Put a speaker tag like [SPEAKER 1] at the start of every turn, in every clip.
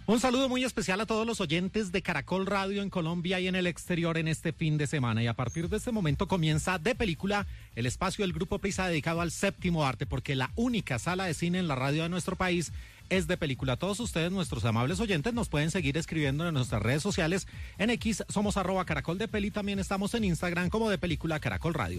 [SPEAKER 1] Un saludo muy especial a todos los oyentes de Caracol Radio en Colombia y en el exterior en este fin de semana. Y a partir de este momento comienza De Película, el espacio del Grupo Prisa dedicado al séptimo arte, porque la única sala de cine en la radio de nuestro país es De Película. Todos ustedes, nuestros amables oyentes, nos pueden seguir escribiendo en nuestras redes sociales. En X somos @CaracolDePeli, también estamos en Instagram como De Película Caracol Radio.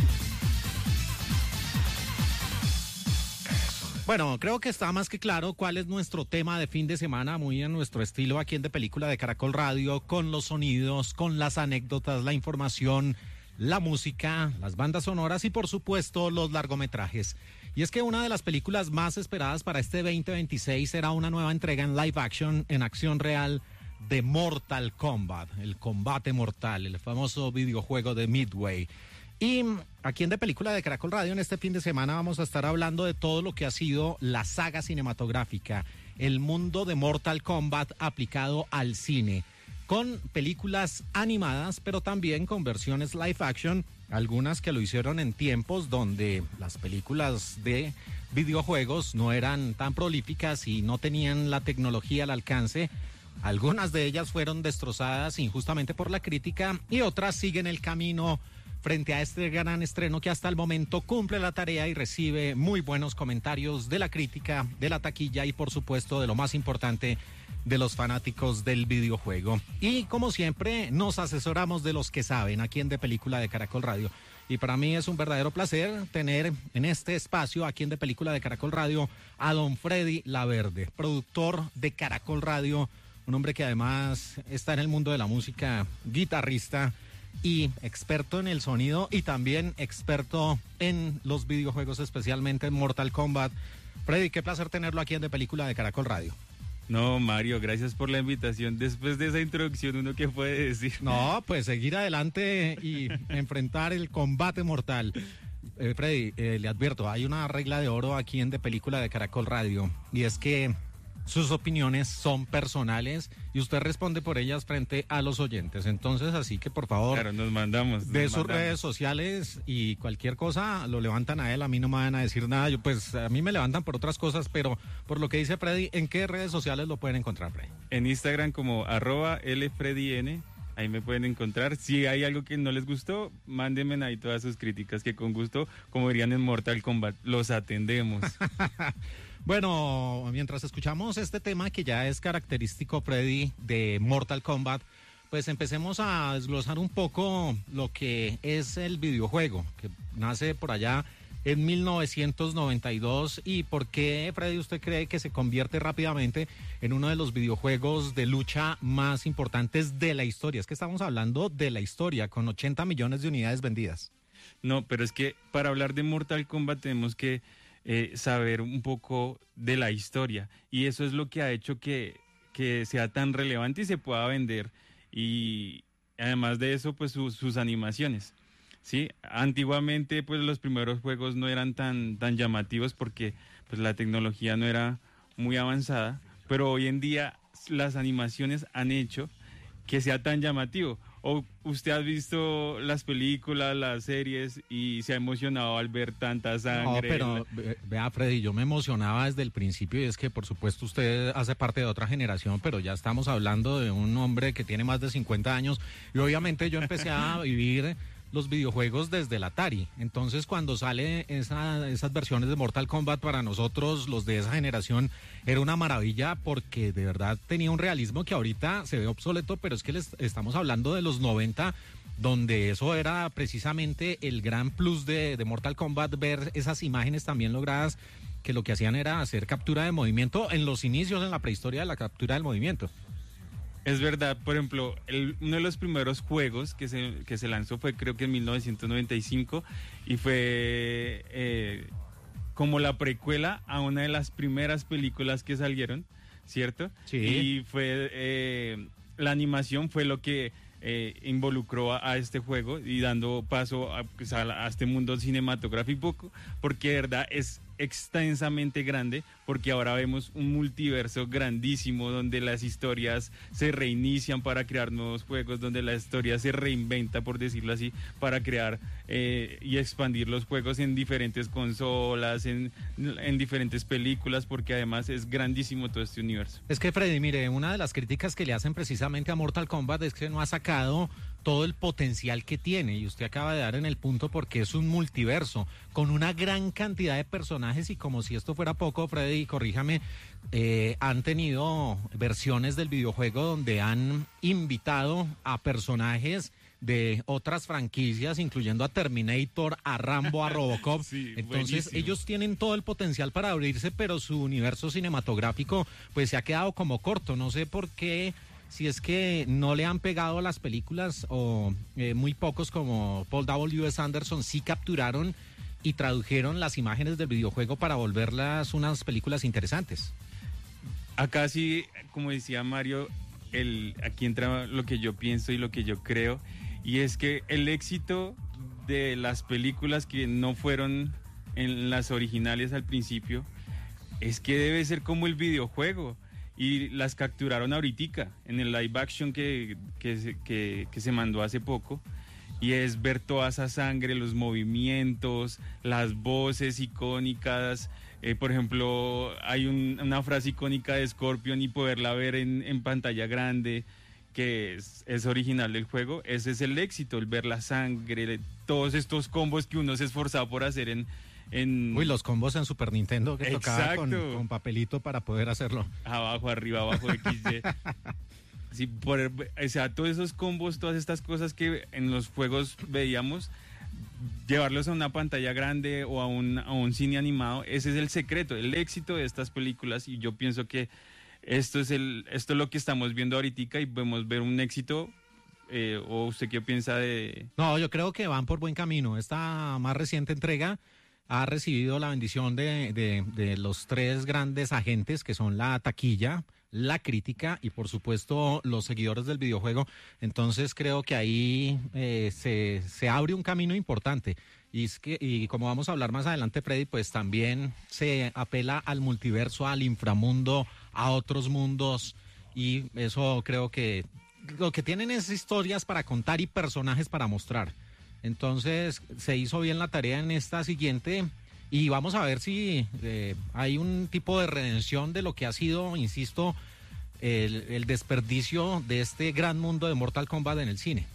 [SPEAKER 1] Bueno, creo que está más que claro cuál es nuestro tema de fin de semana, muy en nuestro estilo aquí en De Película de Caracol Radio, con los sonidos, con las anécdotas, la información, la música, las bandas sonoras y por supuesto los largometrajes. Y es que una de las películas más esperadas para este 2026 será una nueva entrega en live action, en acción real, de Mortal Kombat, el combate mortal, el famoso videojuego de Midway. Y aquí en De Película de Caracol Radio en este fin de semana vamos a estar hablando de todo lo que ha sido la saga cinematográfica, el mundo de Mortal Kombat aplicado al cine, con películas animadas, pero también con versiones live action, algunas que lo hicieron en tiempos donde las películas de videojuegos no eran tan prolíficas y no tenían la tecnología al alcance. Algunas de ellas fueron destrozadas injustamente por la crítica y otras siguen el camino frente a este gran estreno que hasta el momento cumple la tarea y recibe muy buenos comentarios de la crítica, de la taquilla y por supuesto de lo más importante, de los fanáticos del videojuego. Y como siempre nos asesoramos de los que saben aquí en De Película de Caracol Radio. Y para mí es un verdadero placer tener en este espacio aquí en De Película de Caracol Radio a don Freddy Laverde, productor de Caracol Radio, un hombre que además está en el mundo de la música, guitarrista y experto en el sonido y también experto en los videojuegos, especialmente en Mortal Kombat. Freddy, qué placer tenerlo aquí en De Película de Caracol Radio.
[SPEAKER 2] No, Mario, gracias por la invitación. Después de esa introducción, ¿uno qué puede decir?
[SPEAKER 1] No, pues seguir adelante y enfrentar el combate mortal. Freddy, le advierto, hay una regla de oro aquí en De Película de Caracol Radio, y es que sus opiniones son personales y usted responde por ellas frente a los oyentes. Entonces, así que por favor,
[SPEAKER 2] claro, nos mandamos.
[SPEAKER 1] Sus redes sociales y cualquier cosa lo levantan a él. A mí no me van a decir nada. Yo, pues, a mí me levantan por otras cosas, pero por lo que dice Freddy, ¿en qué redes sociales lo pueden encontrar, Freddy?
[SPEAKER 2] En Instagram como @LFreddyN. Ahí me pueden encontrar. Si hay algo que no les gustó, mándenme ahí todas sus críticas, que con gusto, como dirían en Mortal Kombat, los atendemos.
[SPEAKER 1] Bueno, mientras escuchamos este tema que ya es característico, Freddy, de Mortal Kombat, pues empecemos a desglosar un poco lo que es el videojuego, que nace por allá en 1992. ¿Y por qué, Freddy, usted cree que se convierte rápidamente en uno de los videojuegos de lucha más importantes de la historia? Es que estamos hablando de la historia, con 80 millones de unidades vendidas.
[SPEAKER 2] No, pero es que para hablar de Mortal Kombat tenemos que saber un poco de la historia, y eso es lo que ha hecho que sea tan relevante y se pueda vender, y además de eso, pues sus animaciones. Sí, antiguamente pues los primeros juegos no eran tan llamativos porque pues la tecnología no era muy avanzada, pero hoy en día las animaciones han hecho que sea tan llamativo. ¿O usted ha visto las películas, las series y se ha emocionado al ver tanta sangre?
[SPEAKER 1] No, pero vea, Freddy, yo me emocionaba desde el principio, y es que por supuesto usted hace parte de otra generación, pero ya estamos hablando de un hombre que tiene más de 50 años y obviamente yo empecé a vivir los videojuegos desde el Atari. Entonces, cuando sale esas versiones de Mortal Kombat, para nosotros, los de esa generación, era una maravilla porque de verdad tenía un realismo que ahorita se ve obsoleto, pero es que les estamos hablando de los 90, donde eso era precisamente el gran plus de Mortal Kombat, ver esas imágenes también logradas, que lo que hacían era hacer captura de movimiento en los inicios, en la prehistoria de la captura del movimiento.
[SPEAKER 2] Es verdad, por ejemplo, uno de los primeros juegos que se lanzó fue, creo que en 1995, y fue como la precuela a una de las primeras películas que salieron, ¿cierto?
[SPEAKER 1] Sí.
[SPEAKER 2] Y fue la animación fue lo que involucró a este juego y dando paso a este mundo cinematográfico, porque de verdad es extensamente grande, porque ahora vemos un multiverso grandísimo donde las historias se reinician para crear nuevos juegos, donde la historia se reinventa, por decirlo así, para crear y expandir los juegos en diferentes consolas, en diferentes películas, porque además es grandísimo todo este universo.
[SPEAKER 1] Es que, Freddy, mire, una de las críticas que le hacen precisamente a Mortal Kombat es que no ha sacado todo el potencial que tiene, y usted acaba de dar en el punto, porque es un multiverso con una gran cantidad de personajes, y como si esto fuera poco, Freddy, corríjame, han tenido versiones del videojuego donde han invitado a personajes de otras franquicias, incluyendo a Terminator, a Rambo, a Robocop.
[SPEAKER 2] Sí,
[SPEAKER 1] entonces
[SPEAKER 2] buenísimo.
[SPEAKER 1] ellos tienen todo el potencial para abrirse, pero su universo cinematográfico pues se ha quedado como corto. No sé por qué, si es que no le han pegado las películas, o muy pocos como Paul W.S. Anderson sí capturaron y tradujeron las imágenes del videojuego para volverlas unas películas interesantes.
[SPEAKER 2] Acá sí, como decía Mario, aquí entra lo que yo pienso y lo que yo creo, y es que el éxito de las películas que no fueron en las originales al principio es que debe ser como el videojuego, y las capturaron ahorita en el live action que se mandó hace poco, y es ver toda esa sangre, los movimientos, las voces icónicas. Por ejemplo, hay una frase icónica de Scorpion, y poderla ver en pantalla grande, que es original del juego. Ese es el éxito, el ver la sangre, todos estos combos que uno se esforzaba por hacer en...
[SPEAKER 1] Uy, los combos en Super Nintendo que tocaba
[SPEAKER 2] Exacto.
[SPEAKER 1] con papelito para poder hacerlo.
[SPEAKER 2] Abajo, arriba, abajo, XY. Sí, o sea, todos esos combos, todas estas cosas que en los juegos veíamos, llevarlos a una pantalla grande o a un cine animado, ese es el secreto, el éxito de estas películas, y yo pienso que esto es lo que estamos viendo ahorita, y podemos ver un éxito. ¿O usted qué piensa de...?
[SPEAKER 1] No, yo creo que van por buen camino. Esta más reciente entrega ha recibido la bendición de los tres grandes agentes, que son la taquilla, la crítica y por supuesto los seguidores del videojuego. Entonces creo que ahí se abre un camino importante. Y como vamos a hablar más adelante, Freddy, pues también se apela al multiverso, al inframundo, a otros mundos, y eso creo que lo que tienen es historias para contar y personajes para mostrar. Entonces se hizo bien la tarea en esta siguiente, y vamos a ver si hay un tipo de redención de lo que ha sido, insisto, el desperdicio de este gran mundo de Mortal Kombat en el cine.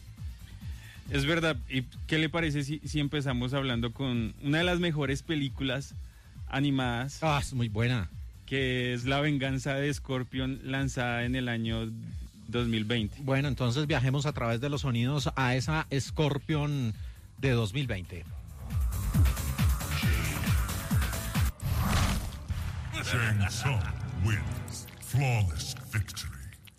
[SPEAKER 2] Es verdad. ¿Y qué le parece si empezamos hablando con una de las mejores películas animadas?
[SPEAKER 1] Ah, es muy buena.
[SPEAKER 2] Que es La venganza de Scorpion, lanzada en el año 2020.
[SPEAKER 1] Bueno, entonces viajemos a través de los sonidos a esa Scorpion de 2020.
[SPEAKER 3] Shang Tsung wins. Flawless victory.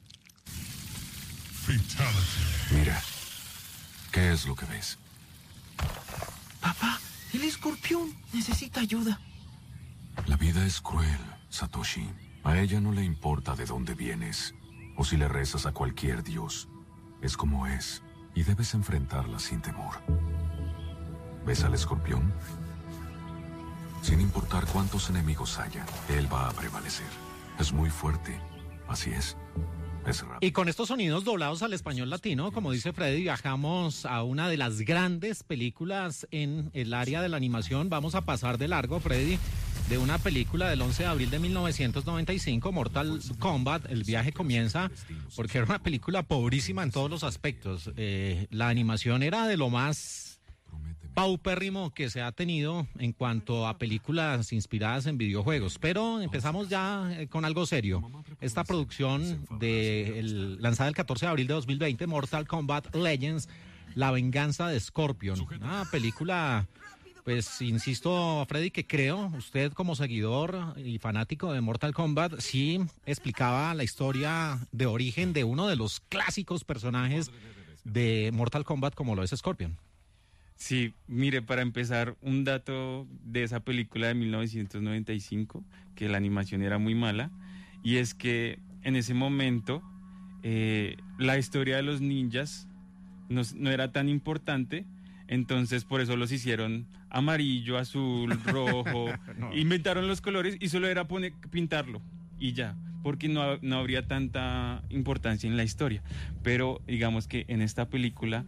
[SPEAKER 3] Fatality.
[SPEAKER 4] Mira, ¿qué es lo que ves?
[SPEAKER 5] Papá, el escorpión necesita ayuda.
[SPEAKER 4] La vida es cruel, Satoshi. A ella no le importa de dónde vienes o si le rezas a cualquier dios. Es como es, y debes enfrentarla sin temor. ¿Ves al escorpión? Sin importar cuántos enemigos haya, él va a prevalecer. Es muy fuerte, así es. Es rápido.
[SPEAKER 1] Y con estos sonidos doblados al español latino, como dice Freddy, viajamos a una de las grandes películas en el área de la animación. Vamos a pasar de largo, Freddy, de una película del 11 de abril de 1995, Mortal Kombat. El viaje comienza porque era una película pobrísima en todos los aspectos. La animación era de lo más paupérrimo que se ha tenido en cuanto a películas inspiradas en videojuegos. Pero empezamos ya con algo serio. Esta producción lanzada el 14 de abril de 2020, Mortal Kombat Legends, La venganza de Scorpion. Una película, pues insisto, Freddy, que creo usted como seguidor y fanático de Mortal Kombat sí explicaba la historia de origen de uno de los clásicos personajes de Mortal Kombat, como lo es Scorpion.
[SPEAKER 2] Sí, mire, para empezar, un dato de esa película de 1995, que la animación era muy mala, y es que en ese momento la historia de los ninjas no era tan importante, entonces por eso los hicieron amarillo, azul, rojo.
[SPEAKER 1] No.
[SPEAKER 2] Inventaron los colores y solo era pintarlo y ya, porque no habría tanta importancia en la historia. Pero digamos que en esta película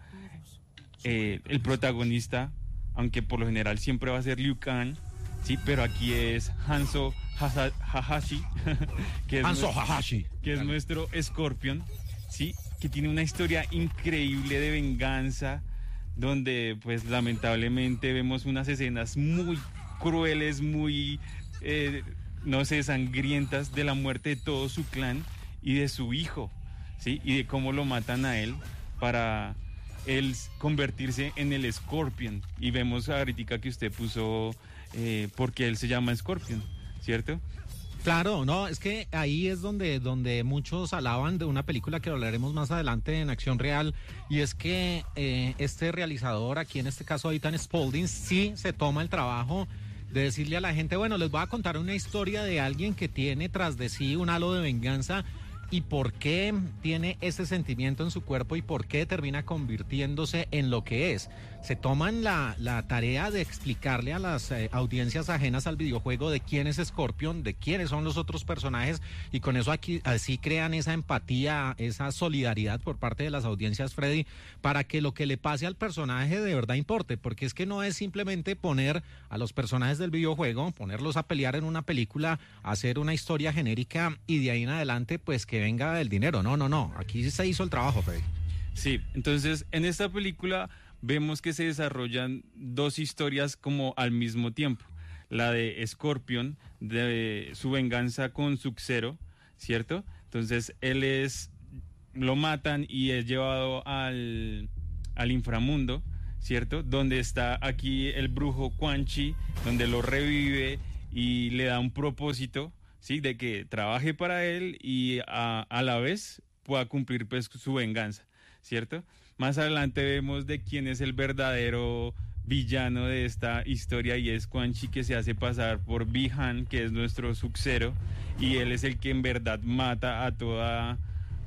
[SPEAKER 2] el protagonista, aunque por lo general siempre va a ser Liu Kang, sí, pero aquí es Hanzo Hayashi, que es
[SPEAKER 1] Hanzo Hayashi.
[SPEAKER 2] que es nuestro Scorpion, sí, que tiene una historia increíble de venganza, donde pues lamentablemente vemos unas escenas muy crueles, muy no sé, sangrientas, de la muerte de todo su clan y de su hijo, sí, y de cómo lo matan a él para él convertirse en el Scorpion. Y vemos ahorita que usted puso porque él se llama Scorpion, ¿cierto?
[SPEAKER 1] Claro, no, es que ahí es donde muchos alaban de una película que hablaremos más adelante en Acción Real, y es que este realizador, aquí en este caso Ethan Spalding, sí se toma el trabajo de decirle a la gente, bueno, les voy a contar una historia de alguien que tiene tras de sí un halo de venganza y por qué tiene ese sentimiento en su cuerpo y por qué termina convirtiéndose en lo que es. Se toman la tarea de explicarle a las audiencias ajenas al videojuego de quién es Scorpion, de quiénes son los otros personajes, y con eso aquí así crean esa empatía, esa solidaridad por parte de las audiencias, Freddy, para que lo que le pase al personaje de verdad importe, porque es que no es simplemente poner a los personajes del videojuego, ponerlos a pelear en una película, hacer una historia genérica y de ahí en adelante pues que venga el dinero. No, aquí se hizo el trabajo, Freddy.
[SPEAKER 2] Sí, entonces en esta película vemos que se desarrollan dos historias como al mismo tiempo. La de Scorpion, de su venganza con Sub-Zero, ¿cierto? Entonces lo matan y es llevado al inframundo, ¿cierto? Donde está aquí el brujo Quan Chi, donde lo revive y le da un propósito, ¿sí? De que trabaje para él y a la vez pueda cumplir pues su venganza, ¿cierto? Más adelante vemos de quién es el verdadero villano de esta historia, y es Quan Chi, que se hace pasar por Bi-Han, que es nuestro Sub-Zero, y él es el que en verdad mata a toda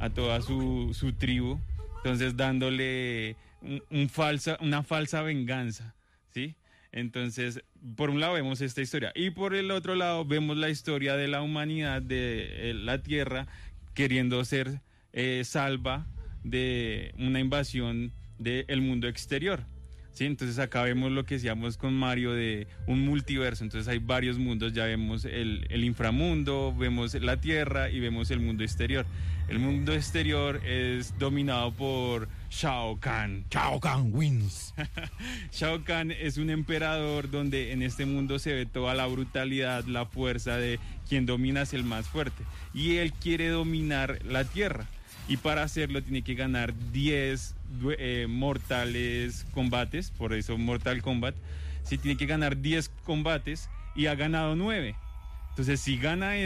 [SPEAKER 2] su tribu, entonces dándole una falsa venganza, ¿sí? Entonces, por un lado vemos esta historia, y por el otro lado vemos la historia de la humanidad, de la Tierra, queriendo ser salva de una invasión del mundo exterior, ¿sí? Entonces acá vemos lo que decíamos con Mario de un multiverso. Entonces hay varios mundos, ya vemos el inframundo, vemos la Tierra y vemos el mundo exterior. El mundo exterior es dominado por Shao Kahn.
[SPEAKER 1] Shao Kahn wins.
[SPEAKER 2] Shao Kahn es un emperador donde en este mundo se ve toda la brutalidad, la fuerza de quien domina es el más fuerte, y él quiere dominar la Tierra. Y para hacerlo tiene que ganar 10 mortales combates, por eso Mortal Kombat. Sí, tiene que ganar 10 combates y ha ganado 9. Entonces, si gana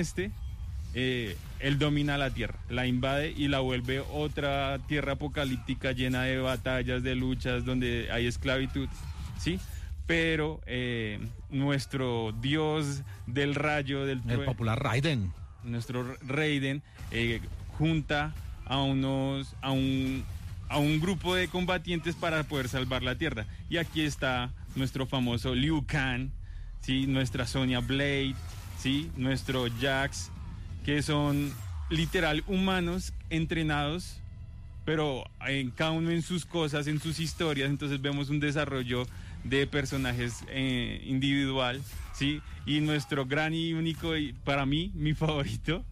[SPEAKER 2] él domina la Tierra, la invade y la vuelve otra tierra apocalíptica llena de batallas, de luchas, donde hay esclavitud, ¿sí? Pero nuestro dios del rayo,
[SPEAKER 1] el popular Raiden,
[SPEAKER 2] nuestro Raiden, junta a un grupo de combatientes para poder salvar la Tierra. Y aquí está nuestro famoso Liu Kang, ¿sí? Nuestra Sonya Blade, ¿sí? Nuestro Jax, que son literal humanos entrenados, pero cada uno en sus cosas, en sus historias. Entonces vemos un desarrollo de personajes individual, ¿sí? Y nuestro gran y único, y para mí, mi favorito,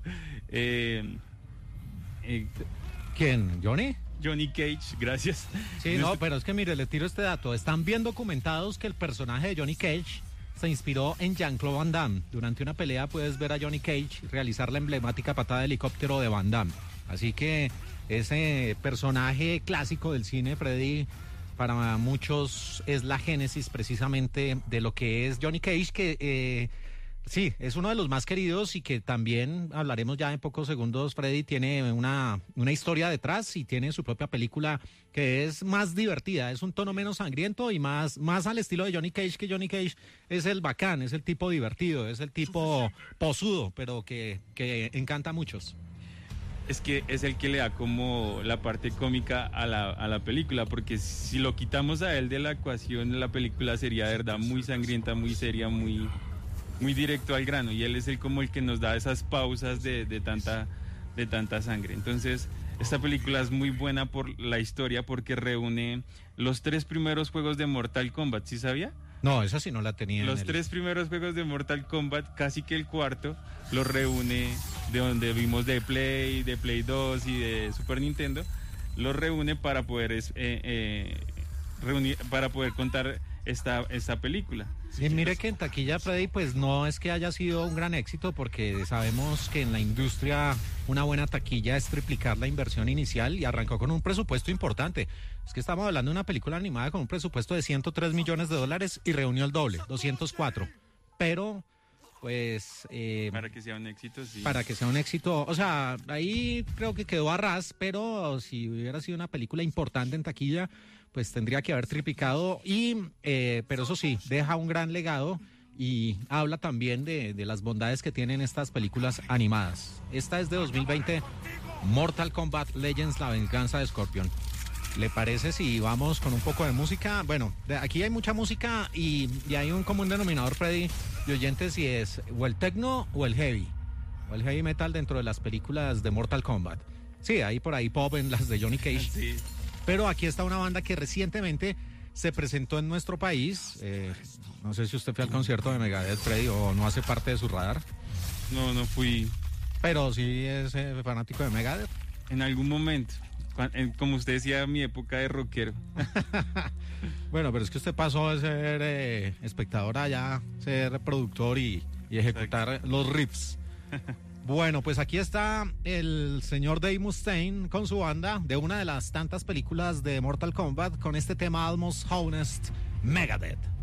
[SPEAKER 1] ¿quién? ¿Johnny?
[SPEAKER 2] Johnny Cage, gracias.
[SPEAKER 1] Sí, no, pero es que mire, le tiro este dato. Están bien documentados que el personaje de Johnny Cage se inspiró en Jean-Claude Van Damme. Durante una pelea puedes ver a Johnny Cage realizar la emblemática patada de helicóptero de Van Damme. Así que ese personaje clásico del cine, Freddy, para muchos es la génesis precisamente de lo que es Johnny Cage, que sí, es uno de los más queridos y que también hablaremos ya en pocos segundos. Freddy tiene una historia detrás y tiene su propia película que es más divertida, es un tono menos sangriento y más al estilo de Johnny Cage, que Johnny Cage es el bacán, es el tipo divertido, es el tipo posudo, pero que encanta a muchos.
[SPEAKER 2] Es que es el que le da como la parte cómica a la película, porque si lo quitamos a él de la ecuación, la película sería de verdad muy sangrienta, muy seria, muy directo al grano, y él es como el que nos da esas pausas de tanta sangre. Entonces, esta película es muy buena por la historia, porque reúne los 3 primeros juegos de Mortal Kombat, ¿sí sabía?
[SPEAKER 1] No, esa sí no la tenía.
[SPEAKER 2] Los 3 primeros juegos de Mortal Kombat, casi que el cuarto, los reúne de donde vimos de Play 2 y de Super Nintendo, los reúne para poder contar esta película.
[SPEAKER 1] Y mire que en taquilla, Freddy, pues no es que haya sido un gran éxito, porque sabemos que en la industria una buena taquilla es triplicar la inversión inicial, y arrancó con un presupuesto importante. Es que estamos hablando de una película animada con un presupuesto de $103 millones y reunió el doble, 204. Pero, pues...
[SPEAKER 2] para que sea un éxito, sí.
[SPEAKER 1] Para que sea un éxito, o sea, ahí creo que quedó a ras, pero si hubiera sido una película importante en taquilla, pues tendría que haber triplicado, pero eso sí, deja un gran legado y habla también de las bondades que tienen estas películas animadas. Esta es de 2020, Mortal Kombat Legends, la venganza de Scorpion. ¿Le parece si vamos con un poco de música? Bueno, aquí hay mucha música y hay un común denominador, Freddy, de oyentes, y es o el techno o el heavy metal dentro de las películas de Mortal Kombat. Sí, hay por ahí pop en las de Johnny Cage.
[SPEAKER 2] Sí.
[SPEAKER 1] Pero aquí está una banda que recientemente se presentó en nuestro país. No sé si usted fue al concierto de Megadeth, Freddy, o no hace parte de su radar.
[SPEAKER 2] No fui.
[SPEAKER 1] Pero sí es fanático de Megadeth.
[SPEAKER 2] En algún momento. Como usted decía, mi época de rockero.
[SPEAKER 1] Bueno, pero es que usted pasó de ser espectador a ya ser productor y ejecutar los riffs. Bueno, pues aquí está el señor Dave Mustaine con su banda de una de las tantas películas de Mortal Kombat con este tema Almost Honest, Megadeth.